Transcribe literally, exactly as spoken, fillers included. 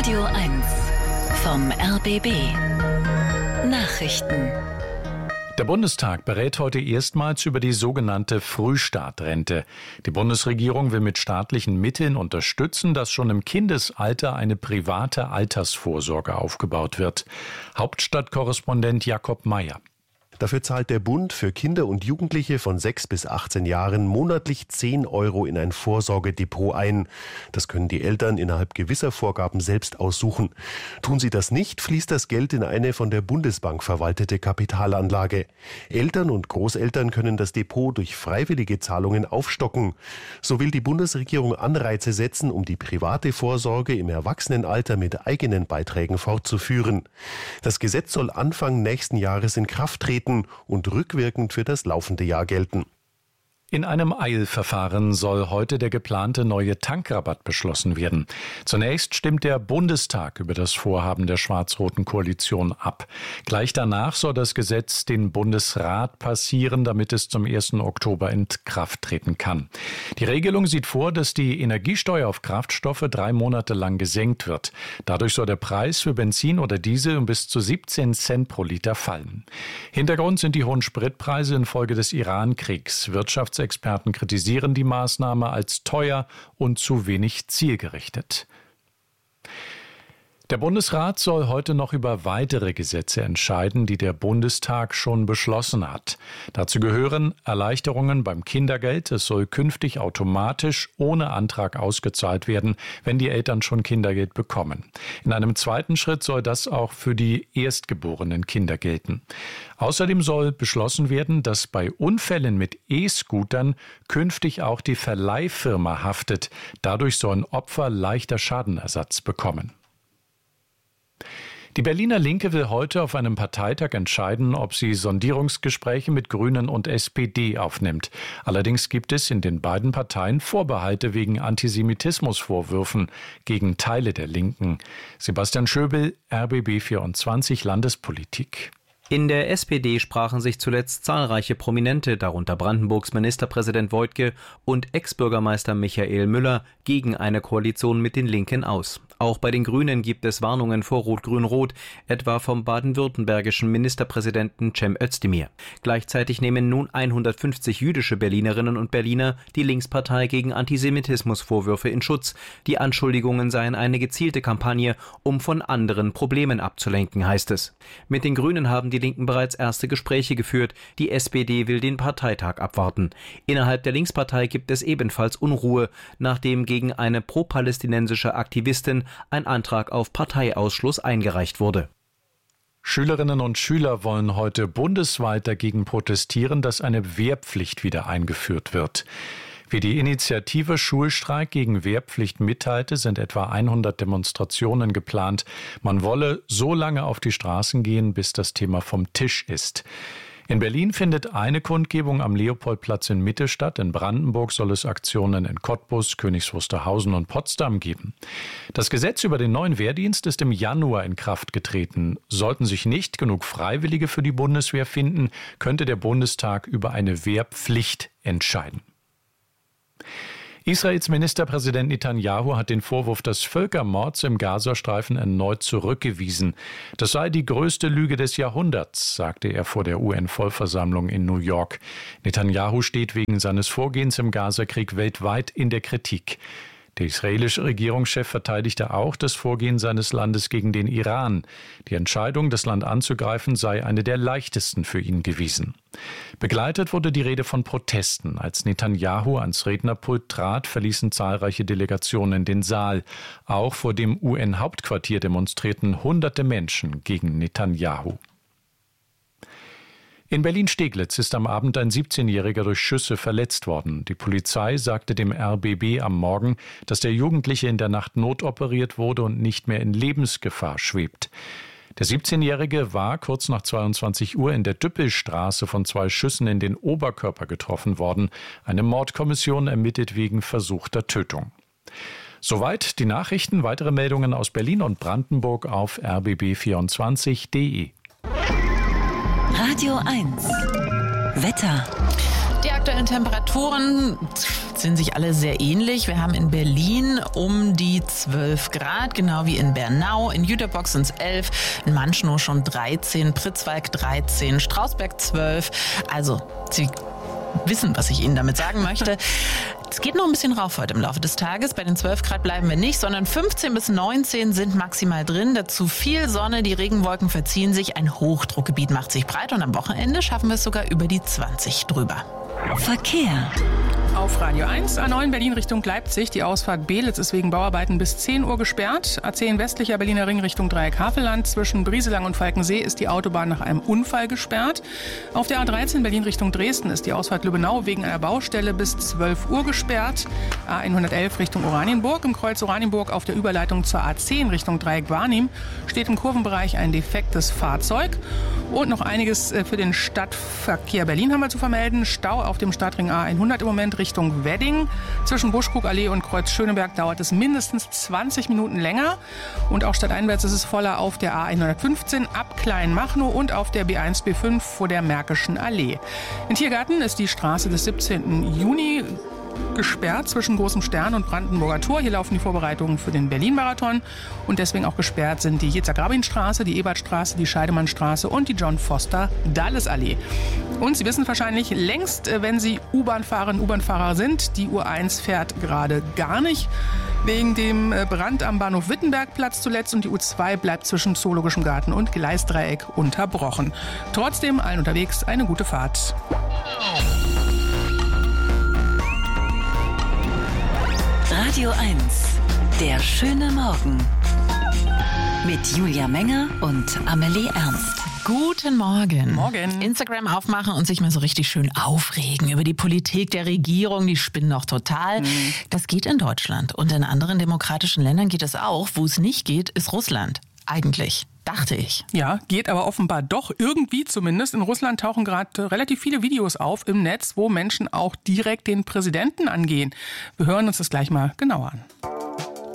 Radio eins vom R B B. Nachrichten. Der Bundestag berät heute erstmals über die sogenannte Frühstartrente. Die Bundesregierung will mit staatlichen Mitteln unterstützen, dass schon im Kindesalter eine private Altersvorsorge aufgebaut wird. Hauptstadtkorrespondent Jakob Meyer. Dafür zahlt der Bund für Kinder und Jugendliche von sechs bis achtzehn Jahren monatlich zehn Euro in ein Vorsorgedepot ein. Das können die Eltern innerhalb gewisser Vorgaben selbst aussuchen. Tun sie das nicht, fließt das Geld in eine von der Bundesbank verwaltete Kapitalanlage. Eltern und Großeltern können das Depot durch freiwillige Zahlungen aufstocken. So will die Bundesregierung Anreize setzen, um die private Vorsorge im Erwachsenenalter mit eigenen Beiträgen fortzuführen. Das Gesetz soll Anfang nächsten Jahres in Kraft treten und rückwirkend für das laufende Jahr gelten. In einem Eilverfahren soll heute der geplante neue Tankrabatt beschlossen werden. Zunächst stimmt der Bundestag über das Vorhaben der schwarz-roten Koalition ab. Gleich danach soll das Gesetz den Bundesrat passieren, damit es zum ersten Oktober in Kraft treten kann. Die Regelung sieht vor, dass die Energiesteuer auf Kraftstoffe drei Monate lang gesenkt wird. Dadurch soll der Preis für Benzin oder Diesel um bis zu siebzehn Cent pro Liter fallen. Hintergrund sind die hohen Spritpreise infolge des Iran-Kriegs. Wirtschafts Experten kritisieren die Maßnahme als teuer und zu wenig zielgerichtet. Der Bundesrat soll heute noch über weitere Gesetze entscheiden, die der Bundestag schon beschlossen hat. Dazu gehören Erleichterungen beim Kindergeld. Es soll künftig automatisch ohne Antrag ausgezahlt werden, wenn die Eltern schon Kindergeld bekommen. In einem zweiten Schritt soll das auch für die erstgeborenen Kinder gelten. Außerdem soll beschlossen werden, dass bei Unfällen mit E-Scootern künftig auch die Verleihfirma haftet. Dadurch sollen Opfer leichter Schadenersatz bekommen. Die Berliner Linke will heute auf einem Parteitag entscheiden, ob sie Sondierungsgespräche mit Grünen und S P D aufnimmt. Allerdings gibt es in den beiden Parteien Vorbehalte wegen Antisemitismusvorwürfen gegen Teile der Linken. Sebastian Schöbel, R B B vierundzwanzig Landespolitik. In der S P D sprachen sich zuletzt zahlreiche Prominente, darunter Brandenburgs Ministerpräsident Woidke und Ex-Bürgermeister Michael Müller, gegen eine Koalition mit den Linken aus. Auch bei den Grünen gibt es Warnungen vor Rot-Grün-Rot, etwa vom baden-württembergischen Ministerpräsidenten Cem Özdemir. Gleichzeitig nehmen nun hundertfünfzig jüdische Berlinerinnen und Berliner die Linkspartei gegen Antisemitismusvorwürfe in Schutz. Die Anschuldigungen seien eine gezielte Kampagne, um von anderen Problemen abzulenken, heißt es. Mit den Grünen haben die Linken bereits erste Gespräche geführt. Die S P D will den Parteitag abwarten. Innerhalb der Linkspartei gibt es ebenfalls Unruhe, nachdem gegen eine pro-palästinensische Aktivistin ein Antrag auf Parteiausschluss eingereicht wurde. Schülerinnen und Schüler wollen heute bundesweit dagegen protestieren, dass eine Wehrpflicht wieder eingeführt wird. Wie die Initiative Schulstreik gegen Wehrpflicht mitteilte, sind etwa hundert Demonstrationen geplant. Man wolle so lange auf die Straßen gehen, bis das Thema vom Tisch ist. In Berlin findet eine Kundgebung am Leopoldplatz in Mitte statt. In Brandenburg soll es Aktionen in Cottbus, Königs Wusterhausen und Potsdam geben. Das Gesetz über den neuen Wehrdienst ist im Januar in Kraft getreten. Sollten sich nicht genug Freiwillige für die Bundeswehr finden, könnte der Bundestag über eine Wehrpflicht entscheiden. Israels Ministerpräsident Netanyahu hat den Vorwurf des Völkermords im Gazastreifen erneut zurückgewiesen. Das sei die größte Lüge des Jahrhunderts, sagte er vor der U N-Vollversammlung in New York. Netanyahu steht wegen seines Vorgehens im Gazakrieg weltweit in der Kritik. Der israelische Regierungschef verteidigte auch das Vorgehen seines Landes gegen den Iran. Die Entscheidung, das Land anzugreifen, sei eine der leichtesten für ihn gewesen. Begleitet wurde die Rede von Protesten. Als Netanyahu ans Rednerpult trat, verließen zahlreiche Delegationen den Saal. Auch vor dem U N-Hauptquartier demonstrierten hunderte Menschen gegen Netanyahu. In Berlin-Steglitz ist am Abend ein siebzehnjähriger durch Schüsse verletzt worden. Die Polizei sagte dem R B B am Morgen, dass der Jugendliche in der Nacht notoperiert wurde und nicht mehr in Lebensgefahr schwebt. Der siebzehnjährige war kurz nach zweiundzwanzig Uhr in der Düppelstraße von zwei Schüssen in den Oberkörper getroffen worden. Eine Mordkommission ermittelt wegen versuchter Tötung. Soweit die Nachrichten. Weitere Meldungen aus Berlin und Brandenburg auf r b b vierundzwanzig punkt d e. Radio eins. Wetter. Die aktuellen Temperaturen sehen sich alle sehr ähnlich. Wir haben in Berlin um die zwölf Grad, genau wie in Bernau. In Jüterbock sind es elf, in Manschnow schon dreizehn, Pritzwalk dreizehn, Strausberg zwölf. Also, Sie wissen, was ich Ihnen damit sagen möchte. Es geht noch ein bisschen rauf heute im Laufe des Tages. Bei den zwölf Grad bleiben wir nicht, sondern fünfzehn bis neunzehn sind maximal drin. Dazu viel Sonne, die Regenwolken verziehen sich, ein Hochdruckgebiet macht sich breit und am Wochenende schaffen wir es sogar über die zwanzig drüber. Verkehr. Auf Radio eins, A neun Berlin Richtung Leipzig. Die Ausfahrt Beelitz ist wegen Bauarbeiten bis zehn Uhr gesperrt. A zehn westlicher Berliner Ring Richtung Dreieck Havelland. Zwischen Brieselang und Falkensee ist die Autobahn nach einem Unfall gesperrt. Auf der A dreizehn Berlin Richtung Dresden ist die Ausfahrt Lübbenau wegen einer Baustelle bis zwölf Uhr gesperrt. A hundertelf Richtung Oranienburg. Im Kreuz Oranienburg auf der Überleitung zur A zehn Richtung Dreieck Warnim steht im Kurvenbereich ein defektes Fahrzeug. Und noch einiges für den Stadtverkehr Berlin haben wir zu vermelden. Stau auf dem Stadtring A hundert im Moment Richtung Wedding. Zwischen Buschkrugallee und Kreuz Schöneberg dauert es mindestens zwanzig Minuten länger. Und auch stadteinwärts ist es voller auf der A hundertfünfzehn ab Kleinmachnow und auf der B eins B fünf vor der Märkischen Allee. In Tiergarten ist die Straße des siebzehnten Juni gesperrt zwischen Großem Stern und Brandenburger Tor. Hier laufen die Vorbereitungen für den Berlin-Marathon und deswegen auch gesperrt sind die Jitzak-Rabin-Straße, die Ebertstraße, die Scheidemannstraße und die John-Foster-Dulles-Allee. Und Sie wissen wahrscheinlich längst, wenn Sie U-Bahn-Fahrerinnen und U-Bahn-Fahrer sind, die U eins fährt gerade gar nicht. Wegen dem Brand am Bahnhof Wittenbergplatz zuletzt und die U zwei bleibt zwischen Zoologischem Garten und Gleisdreieck unterbrochen. Trotzdem allen unterwegs eine gute Fahrt. Radio eins, der schöne Morgen. Mit Julia Menger und Amelie Ernst. Guten Morgen. Morgen. Instagram aufmachen und sich mal so richtig schön aufregen über die Politik der Regierung. Die spinnen doch total. Mhm. Das geht in Deutschland. Und in anderen demokratischen Ländern geht es auch. Wo es nicht geht, ist Russland. Eigentlich. Dachte ich. Ja, geht aber offenbar doch irgendwie zumindest. In Russland tauchen gerade relativ viele Videos auf im Netz, wo Menschen auch direkt den Präsidenten angehen. Wir hören uns das gleich mal genauer an.